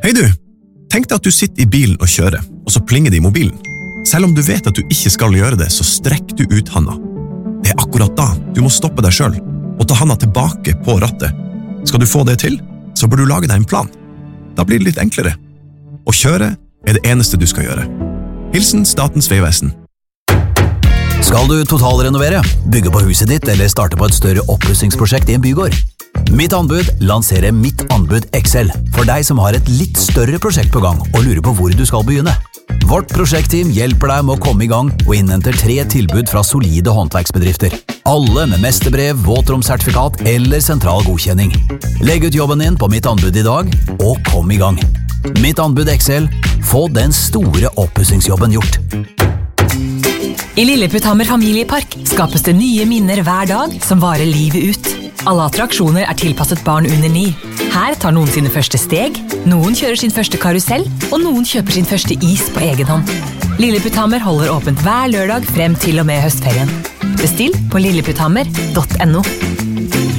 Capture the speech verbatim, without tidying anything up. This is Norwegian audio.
Hei du, tenk deg at du sitter i bilen og kjører, og så plinger det i mobilen. Selv om du vet at du ikke skal gjøre det, så strekk du ut handa. Det er akkurat da du må stoppe deg selv, og ta handa tilbake på rattet. Skal du få det til, så bør du lage deg en plan. Da blir det litt enklere. Å kjøre er det eneste du skal gjøre. Hilsen Statens vegvesen. Skal du totalrenovere, bygge på huset ditt eller starte på et større oppussingsprosjekt i en bygård? Mitt anbud lanserer Mitt anbud X L for deg som har et litt større prosjekt på gang og lurer på hvor du skal begynne. Vårt prosjektteam hjelper deg med å komme i gang og innhenter tre tilbud fra solide håndverksbedrifter. Alle med mesterbrev, våtromsertifikat eller sentral godkjenning. Legg ut jobben din på Mitt anbud i dag, og kom i gang. Mitt anbud X L, få den store oppussingsjobben gjort. I Lilleputthammer familiepark skapes det nye minner hver dag som varer livet ut. Alle attraksjoner er tilpasset barn under ni. Her tar noen sine første steg, noen kjører sin første karusell, og noen kjøper sin første is på egen hånd. Lilleputthammer holder åpent hver lørdag frem til og med høstferien. Bestill på lilleputthammer punktum no.